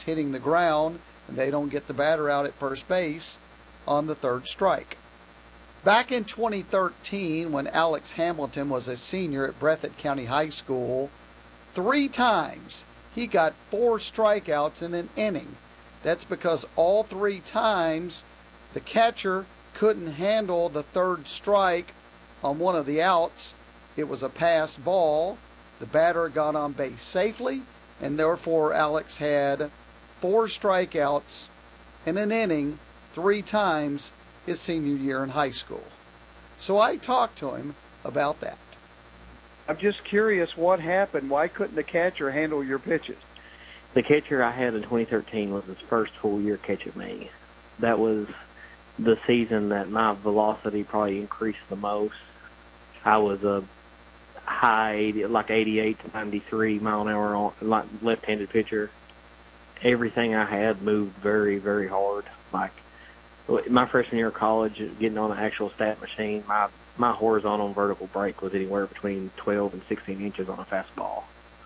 hitting the ground, and they don't get the batter out at first base on the third strike. Back in 2013, when Alex Hamilton was a senior at Breathitt County High School, 3 times he got 4 strikeouts in an inning. That's because all 3 times the catcher couldn't handle the third strike on one of the outs. It was a passed ball. The batter got on base safely, and therefore Alex had 4 strikeouts in an inning 3 times his senior year in high school. So I talked to him about that. I'm just curious what happened. Why couldn't the catcher handle your pitches? The catcher I had in 2013 was his first full year catching me. That was the season that my velocity probably increased the most. I was a high 88 to 93 mile an hour on left-handed pitcher. Everything I had moved very, very hard. Like my freshman year of college, getting on an actual stat machine, my horizontal and vertical break was anywhere between 12 and 16 inches on a fastball.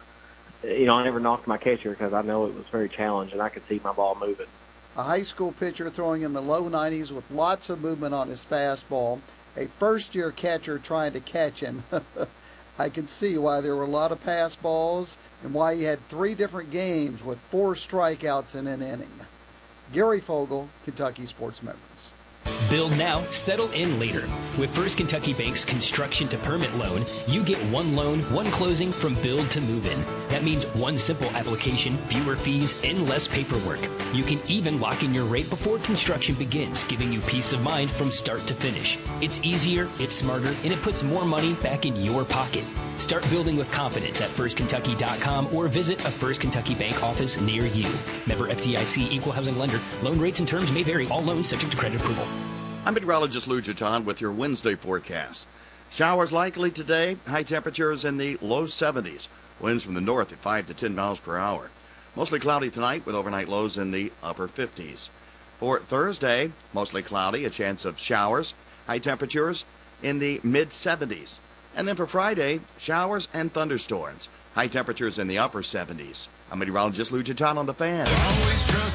I never knocked my catcher because I know it was very challenging. I could see my ball moving. A high school pitcher throwing in the low 90s with lots of movement on his fastball. A first-year catcher trying to catch him. I can see why there were a lot of pass balls and why he had 3 different games with 4 strikeouts in an inning. Gary Fogle, Kentucky Sports Memories. Build now, settle in later. With First Kentucky Bank's Construction to Permit loan, you get 1 loan, 1 closing from build to move in. That means 1 simple application, fewer fees, and less paperwork. You can even lock in your rate before construction begins, giving you peace of mind from start to finish. It's easier, it's smarter, and it puts more money back in your pocket. Start building with confidence at firstkentucky.com or visit a First Kentucky Bank office near you. Member FDIC, equal housing lender. Loan rates and terms may vary. All loans subject to credit approval. I'm meteorologist Lou Jaton with your Wednesday forecast. Showers likely today, high temperatures in the low 70s. Winds from the north at 5 to 10 miles per hour. Mostly cloudy tonight with overnight lows in the upper 50s. For Thursday, mostly cloudy, a chance of showers, high temperatures in the mid 70s. And then for Friday, showers and thunderstorms, high temperatures in the upper 70s. I'm meteorologist Lou Jaton on The Fan.